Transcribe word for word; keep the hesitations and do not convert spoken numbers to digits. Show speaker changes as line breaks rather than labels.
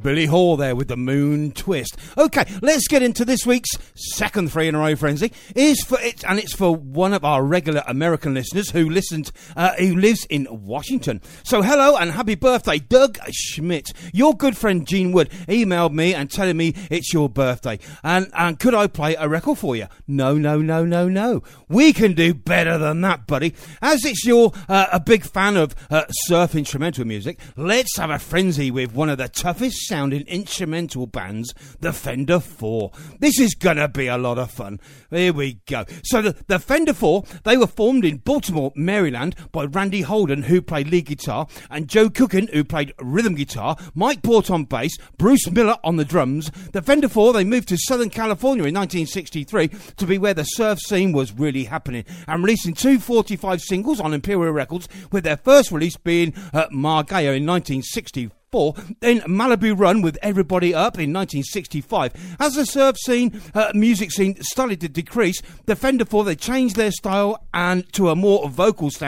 Billy Hall there with the Moon Twist. Okay, let's get into this week's second three in a row frenzy. Is for it, and it's for one of our regular American listeners who listened, uh, who lives in Washington. So hello and happy birthday, Doug Schmidt. Your good friend Gene Wood emailed me and telling me it's your birthday, and and could I play a record for you? No, no, no, no, no. We can do better than that, buddy. As it's your uh, a big fan of uh, surf instrumental music, let's have a frenzy with one of the toughest sounding instrumental bands, the Fender four. This is gonna be a lot of fun. Here we go. So the, the Fender four, they were formed in Baltimore, Maryland by Randy Holden, who played lead guitar, and Joe Cookin, who played rhythm guitar, Mike Port on bass, Bruce Miller on the drums. The Fender four, they moved to Southern California in nineteen sixty-three to be where the surf scene was really happening, and releasing two forty-five singles on Imperial Records, with their first release being uh, Margaya in nineteen sixty-four. Then Malibu Run with Everybody Up in nineteen sixty-five. As the surf scene, uh, music scene started to decrease, the Fender four, they changed their style and to a more vocal style